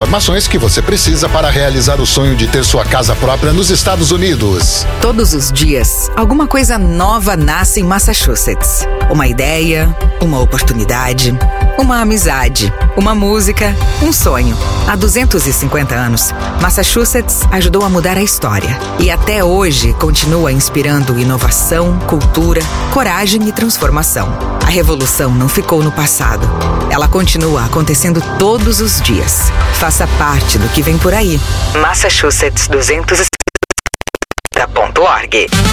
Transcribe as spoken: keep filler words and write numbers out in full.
informações que você precisa para realizar o sonho de ter sua casa própria nos Estados Unidos. Todos os dias, alguma coisa nova nasce em Massachusetts. Uma ideia, uma oportunidade, uma amizade, uma música, um sonho. Há duzentos e cinquenta anos, Massachusetts ajudou a mudar a história. E até hoje continua inspirando inovação, cultura, coragem e transformação. A revolução não ficou no passado. Ela continua acontecendo todos os dias. Faça parte do que vem por aí. Massachusetts duzentos e cinquenta ponto org